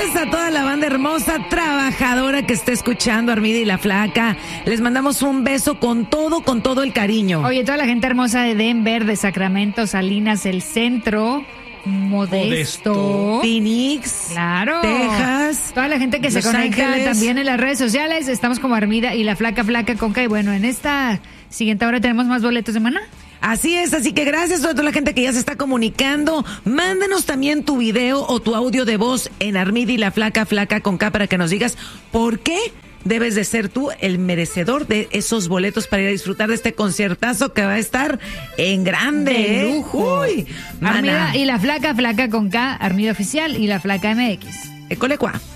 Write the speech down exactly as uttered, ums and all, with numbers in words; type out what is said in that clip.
Gracias a toda la banda hermosa, trabajadora que está escuchando Armida y la Flaca. Les mandamos un beso con todo, con todo el cariño. Oye, toda la gente hermosa de Denver, de Sacramento, Salinas, el centro, Modesto, Modesto. Phoenix, claro, Texas, toda la gente que se Los conecta Ángeles. también en las redes sociales. Estamos como Armida y la Flaca, Flaca con K. Y bueno, en esta siguiente hora tenemos más boletos de Maná. Así es, así que gracias a toda la gente que ya se está comunicando. Mándanos también tu video o tu audio de voz en Armida y la Flaca, Flaca con K, para que nos digas por qué debes de ser tú el merecedor de esos boletos para ir a disfrutar de este conciertazo que va a estar en grande. De ¿eh? lujo. Uy, Armida Maná. y la Flaca, Flaca con K, Armida Oficial y la Flaca M X. Ecolecua.